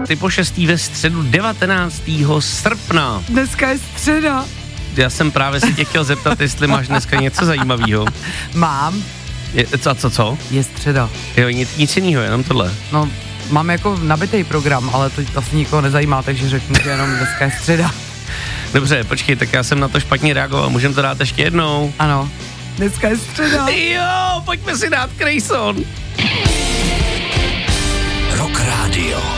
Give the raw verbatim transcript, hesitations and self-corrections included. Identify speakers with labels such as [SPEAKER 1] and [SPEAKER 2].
[SPEAKER 1] pět po šestý ve středu devatenáctého srpna.
[SPEAKER 2] Dneska je středa.
[SPEAKER 1] Já jsem právě si tě chtěl zeptat, jestli máš dneska něco zajímavého.
[SPEAKER 2] Mám.
[SPEAKER 1] Je, co, co, co?
[SPEAKER 2] Je středa.
[SPEAKER 1] Jo, nic, nic jiného, jenom tohle.
[SPEAKER 2] No, mám jako nabitej program, ale to asi nikoho nezajímá, takže řeknu, že jenom dneska je středa.
[SPEAKER 1] Dobře, počkej, tak já jsem na to špatně reagoval, můžeme to dát ještě jednou?
[SPEAKER 2] Ano, dneska je středa.
[SPEAKER 1] Jo, pojďme si dát Grayson.
[SPEAKER 3] Rock Radio.